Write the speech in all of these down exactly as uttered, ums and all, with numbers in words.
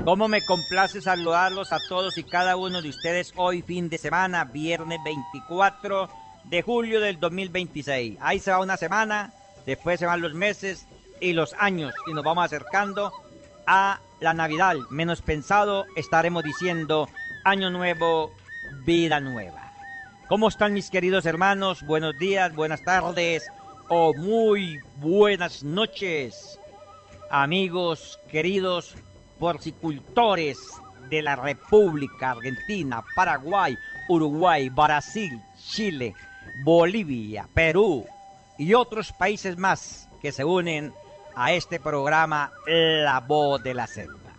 Cómo me complace saludarlos a todos y cada uno de ustedes hoy fin de semana, viernes veinticuatro de julio del dos mil veintiséis. Ahí se va una semana, después se van los meses y los años y nos vamos acercando a la Navidad. Menos pensado estaremos diciendo año nuevo, vida nueva. ¿Cómo están mis queridos hermanos? Buenos días, buenas tardes o muy buenas noches, amigos queridos porcicultores de la República Argentina, Paraguay, Uruguay, Brasil, Chile, Bolivia, Perú y otros países más que se unen a este programa La Voz de la Selva.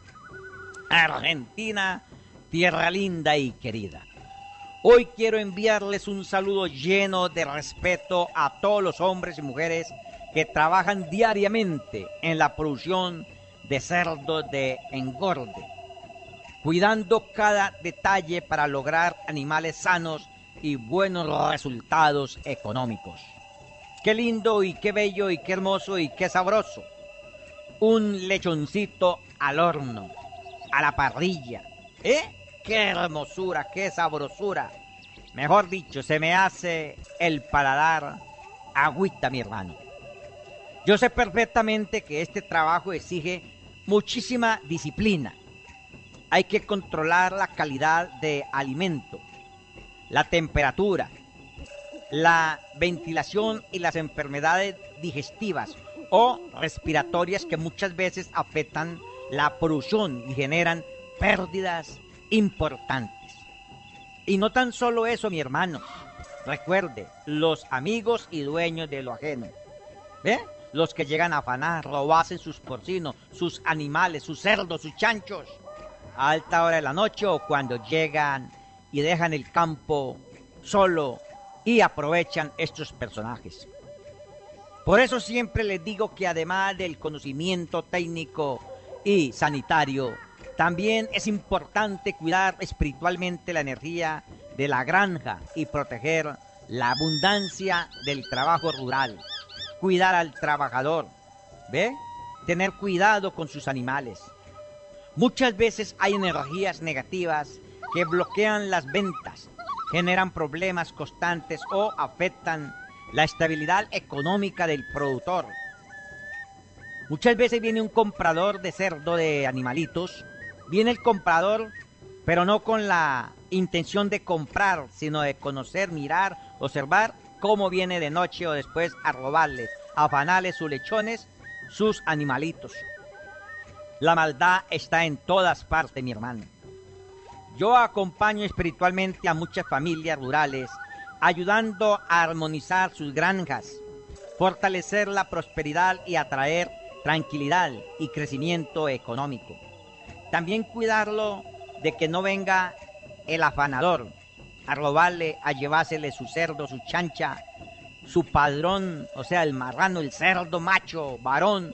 Argentina, tierra linda y querida. Hoy quiero enviarles un saludo lleno de respeto a todos los hombres y mujeres que trabajan diariamente en la producción de cerdo de engorde, cuidando cada detalle para lograr animales sanos y buenos resultados económicos. Qué lindo y qué bello y qué hermoso y qué sabroso. Un lechoncito al horno, a la parrilla, ¿eh? ¡Qué hermosura, qué sabrosura! Mejor dicho, se me hace el paladar agüita, mi hermano. Yo sé perfectamente que este trabajo exige muchísima disciplina. Hay que controlar la calidad de alimento, la temperatura, la ventilación y las enfermedades digestivas o respiratorias que muchas veces afectan la producción y generan pérdidas importantes. Y no tan solo eso, mi hermano. Recuerde, los amigos y dueños de lo ajeno, ¿eh? Los que llegan a afanar, robarse sus porcinos, sus animales, sus cerdos, sus chanchos, a alta hora de la noche o cuando llegan y dejan el campo solo y aprovechan estos personajes. Por eso siempre les digo que además del conocimiento técnico y sanitario, también es importante cuidar espiritualmente la energía de la granja y proteger la abundancia del trabajo rural. Cuidar al trabajador, ¿ve? Tener cuidado con sus animales. Muchas veces hay energías negativas que bloquean las ventas, generan problemas constantes o afectan la estabilidad económica del productor. Muchas veces viene un comprador de cerdo, de animalitos, viene el comprador, pero no con la intención de comprar, sino de conocer, mirar, observar cómo viene de noche o después a robarles, a afanarles sus lechones, sus animalitos. La maldad está en todas partes, mi hermano. Yo acompaño espiritualmente a muchas familias rurales, ayudando a armonizar sus granjas, fortalecer la prosperidad y atraer tranquilidad y crecimiento económico. También cuidarlo de que no venga el afanador a robarle, a llevársele su cerdo, su chancha, su padrón, o sea, el marrano, el cerdo macho, varón,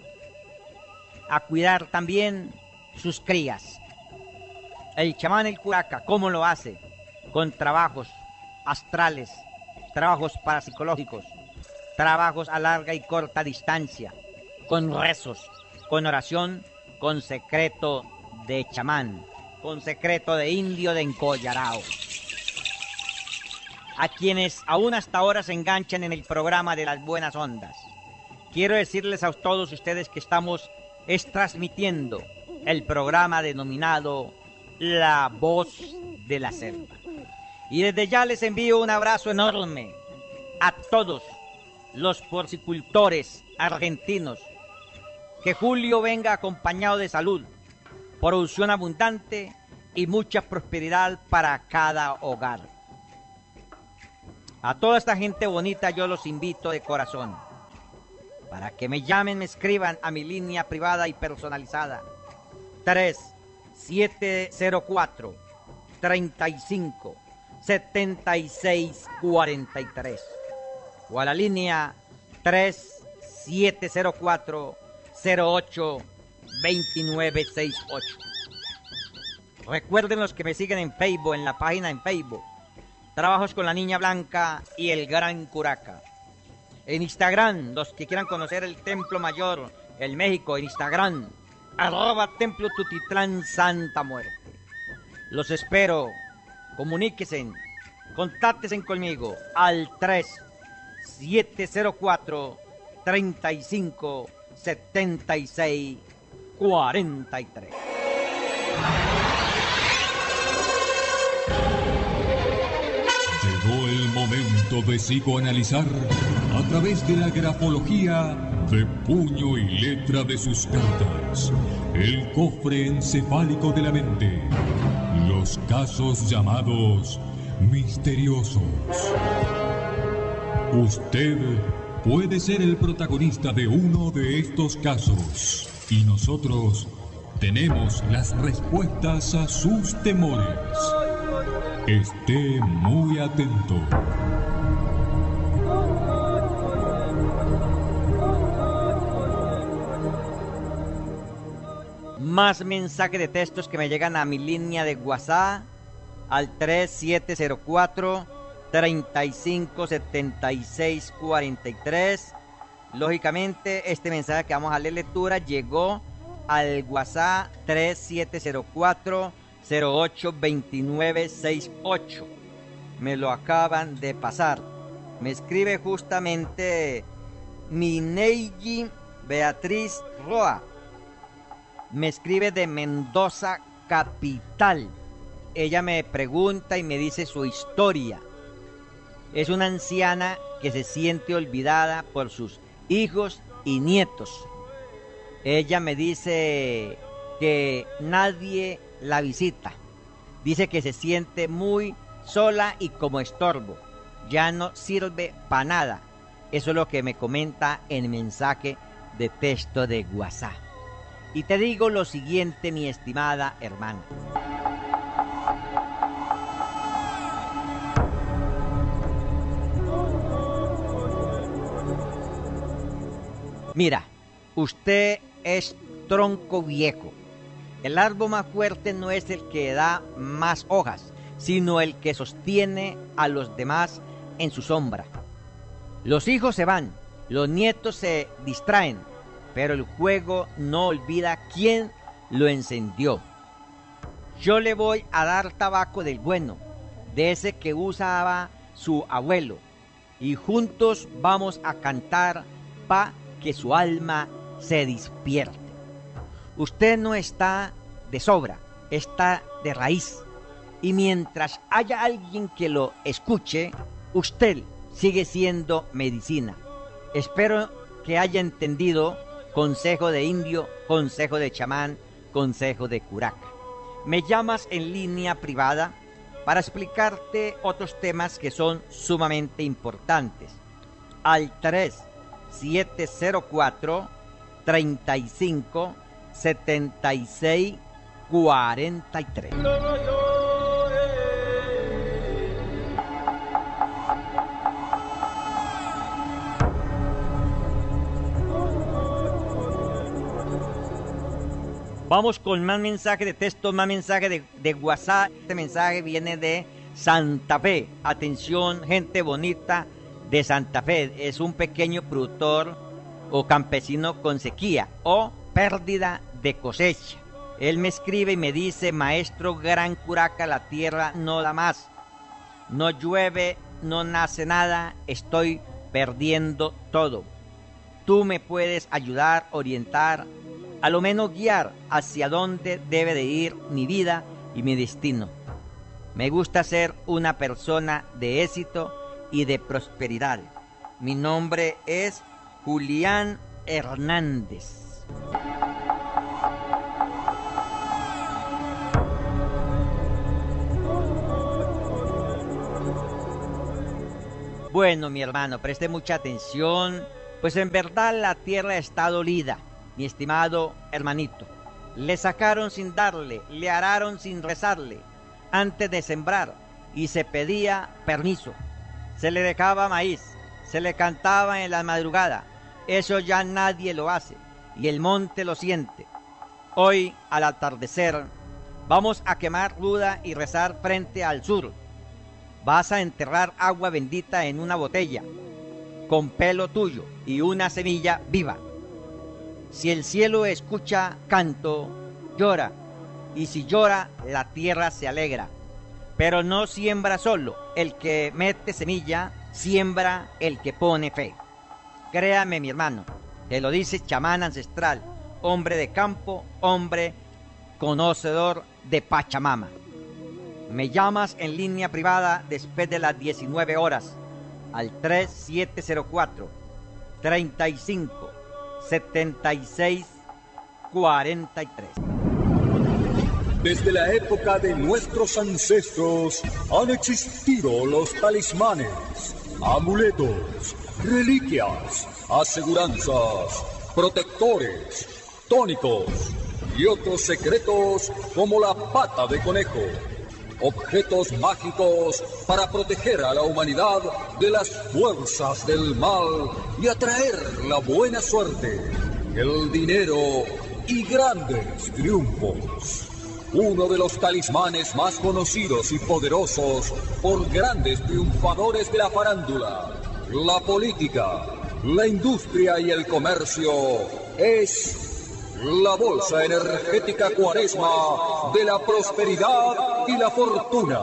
a cuidar también sus crías. El chamán, el curaca, ¿cómo lo hace? Con trabajos astrales, trabajos parapsicológicos, trabajos a larga y corta distancia, con rezos, con oración, con secreto de chamán, con secreto de indio de encollarao. A quienes aún hasta ahora se enganchan en el programa de las buenas ondas, quiero decirles a todos ustedes que estamos es transmitiendo el programa denominado La Voz de la Selva. Y desde ya les envío un abrazo enorme a todos los porcicultores argentinos. Que julio venga acompañado de salud, producción abundante y mucha prosperidad para cada hogar. A toda esta gente bonita yo los invito de corazón para que me llamen, me escriban a mi línea privada y personalizada tres siete cero cuatro, tres cinco, siete seis cuatro tres o a la línea tres siete cero cuatro, cero ocho, dos nueve seis ocho. Recuerden los que me siguen en Facebook, en la página en Facebook, Trabajos con la Niña Blanca y el Gran Curaca. En Instagram, los que quieran conocer el Templo Mayor, el México, en Instagram, arroba Templo Tutitlán Santa Muerte. Los espero. Comuníquense, contáctense conmigo al tres siete cero cuatro, treinta y cinco, setenta y seis, cuarenta y tres. Llegó el momento de psicoanalizar a través de la grafología de puño y letra de sus cartas, el cofre encefálico de la mente, los casos llamados misteriosos. Usted puede ser el protagonista de uno de estos casos y nosotros tenemos las respuestas a sus temores. Esté muy atento. Más mensajes de textos que me llegan a mi línea de WhatsApp al tres siete cero cuatro, treinta y cinco, setenta y seis, cuarenta y tres. Lógicamente, este mensaje que vamos a leer lectura llegó al WhatsApp tres siete cero cuatro, cero ocho, veintinueve, sesenta y ocho. Me lo acaban de pasar. Me escribe justamente Mineigi Beatriz Roa. Me escribe de Mendoza, capital. Ella me pregunta y me dice su historia. Es una anciana que se siente olvidada por sus hijos y nietos. Ella me dice que nadie la visita. Dice que se siente muy sola y como estorbo. Ya no sirve para nada. Eso es lo que me comenta en el mensaje de texto de WhatsApp. Y te digo lo siguiente, mi estimada hermana. Mira, usted es tronco viejo. El árbol más fuerte no es el que da más hojas, sino el que sostiene a los demás en su sombra. Los hijos se van, los nietos se distraen, pero el fuego no olvida quién lo encendió. Yo le voy a dar tabaco del bueno, de ese que usaba su abuelo, y juntos vamos a cantar pa' que su alma se despierte. Usted no está de sobra, está de raíz, y mientras haya alguien que lo escuche, usted sigue siendo medicina. Espero que haya entendido consejo de indio, consejo de chamán, consejo de curaca. Me llamas en línea privada para explicarte otros temas que son sumamente importantes. Al tres siete cero cuatro, treinta y cinco, setenta y seis, cuarenta y tres. Vamos con más mensajes de texto, más mensajes de, de WhatsApp. Este mensaje viene de Santa Fe. Atención, gente bonita de Santa Fe. Es un pequeño productor o campesino con sequía o pérdida de cosecha. Él me escribe y me dice: maestro gran curaca, la tierra no da más. No llueve, no nace nada, estoy perdiendo todo. Tú me puedes ayudar, orientar, a lo menos guiar hacia dónde debe de ir mi vida y mi destino. Me gusta ser una persona de éxito y de prosperidad. Mi nombre es Julián Hernández. Bueno, mi hermano, preste mucha atención, pues en verdad la tierra está dolida, mi estimado hermanito. Le sacaron sin darle, le araron sin rezarle, antes de sembrar, y se pedía permiso. Se le dejaba maíz, se le cantaba en la madrugada. Eso ya nadie lo hace, y el monte lo siente. Hoy, al atardecer, vamos a quemar ruda y rezar frente al sur. Vas a enterrar agua bendita en una botella, con pelo tuyo y una semilla viva. Si el cielo escucha canto, llora, y si llora, la tierra se alegra. Pero no siembra solo el que mete semilla, siembra el que pone fe. Créame, mi hermano, te lo dice chamán ancestral, hombre de campo, hombre conocedor de Pachamama. Me llamas en línea privada después de las diecinueve horas al tres siete cero cuatro, treinta y cinco, setenta y seis, cuarenta y tres. Desde la época de nuestros ancestros han existido los talismanes, amuletos, reliquias, aseguranzas, protectores, tónicos y otros secretos como la pata de conejo. Objetos mágicos para proteger a la humanidad de las fuerzas del mal y atraer la buena suerte, el dinero y grandes triunfos. Uno de los talismanes más conocidos y poderosos por grandes triunfadores de la farándula, la política, la industria y el comercio es la bolsa energética Cuaresma de la prosperidad y la fortuna.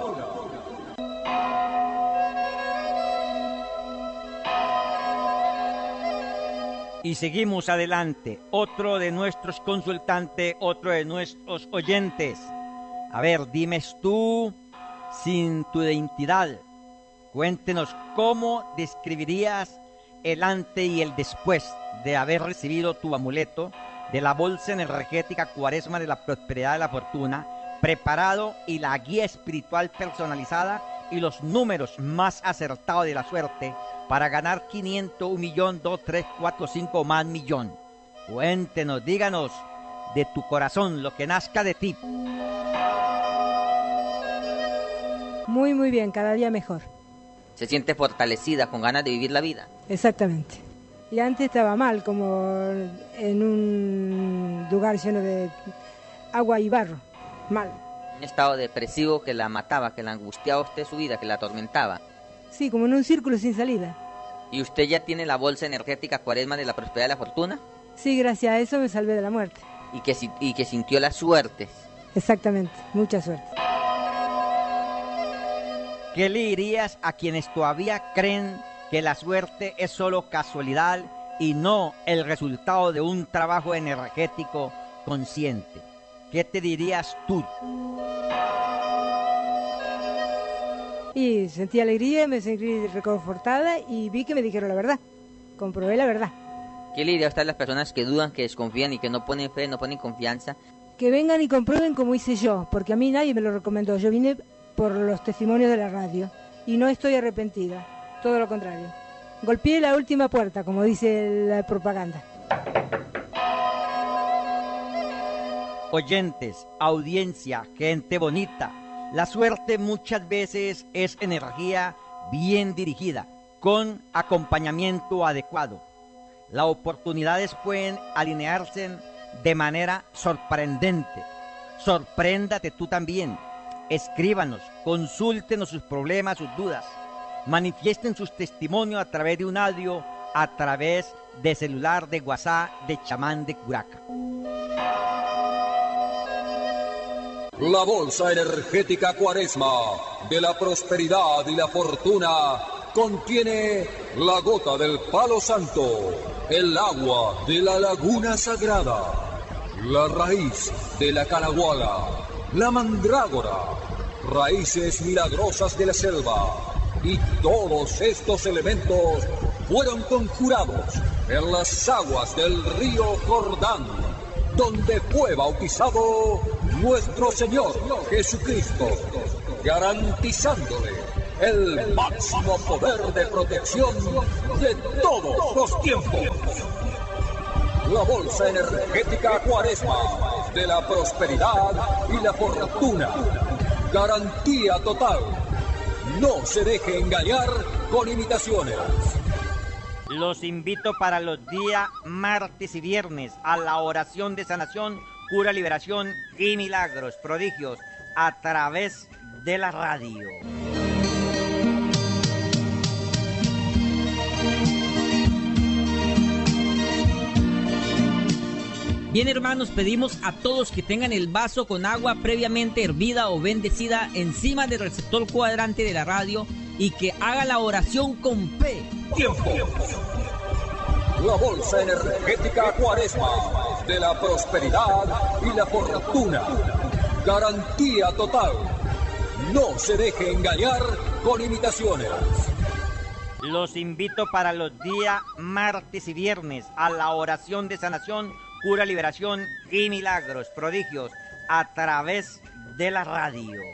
Y seguimos adelante. Otro de nuestros consultantes, otro de nuestros oyentes. A ver, dimes tú, sin tu identidad, cuéntenos cómo describirías el antes y el después de haber recibido tu amuleto de la bolsa energética Cuaresma de la prosperidad y la fortuna, preparado y la guía espiritual personalizada y los números más acertados de la suerte para ganar quinientos, un millón, dos, tres, cuatro, cinco o más millón. Cuéntenos, díganos de tu corazón lo que nazca de ti. Muy, muy bien, cada día mejor. Se siente fortalecida, con ganas de vivir la vida. Exactamente. Y antes estaba mal, como en un lugar lleno de agua y barro. Mal. Un estado depresivo que la mataba, que la angustiaba a usted su vida, que la atormentaba. Sí, como en un círculo sin salida. ¿Y usted ya tiene la bolsa energética Cuaresma de la prosperidad y la fortuna? Sí, gracias a eso me salvé de la muerte. Y que, y que sintió las suertes. Exactamente, mucha suerte. ¿Qué le dirías a quienes todavía creen que la suerte es solo casualidad y no el resultado de un trabajo energético consciente? ¿Qué te dirías tú? Y sentí alegría, me sentí reconfortada y vi que me dijeron la verdad. Comprobé la verdad. ¿Qué le diría a usted a las personas que dudan, que desconfían y que no ponen fe, no ponen confianza? Que vengan y comprueben como hice yo, porque a mí nadie me lo recomendó. Yo vine por los testimonios de la radio y no estoy arrepentida, todo lo contrario. Golpeé la última puerta, como dice la propaganda. Oyentes, audiencia, gente bonita, la suerte muchas veces es energía bien dirigida, con acompañamiento adecuado. Las oportunidades pueden alinearse de manera sorprendente. Sorpréndate tú también. Escríbanos, consúltenos sus problemas, sus dudas. Manifiesten sus testimonios a través de un audio, a través de celular, de WhatsApp, de chamán de Curaca. La bolsa energética Cuaresma de la prosperidad y la fortuna contiene la gota del palo santo, el agua de la laguna sagrada, la raíz de la calahuala, la mandrágora, raíces milagrosas de la selva, y todos estos elementos fueron conjurados en las aguas del río Jordán, donde fue bautizado nuestro Señor Jesucristo, garantizándole el máximo poder de protección de todos los tiempos. La bolsa energética Cuaresma de la prosperidad y la fortuna. Garantía total. No se deje engañar con imitaciones. Los invito para los días martes y viernes a la oración de sanación, cura, liberación y milagros, prodigios a través de la radio. Bien, hermanos, pedimos a todos que tengan el vaso con agua previamente hervida o bendecida encima del receptor cuadrante de la radio y que haga la oración con fe. Tiempo. La bolsa energética Cuaresma de la prosperidad y la fortuna. Garantía total. No se deje engañar con imitaciones. Los invito para los días martes y viernes a la oración de sanación, cura, liberación y milagros, prodigios a través de la radio.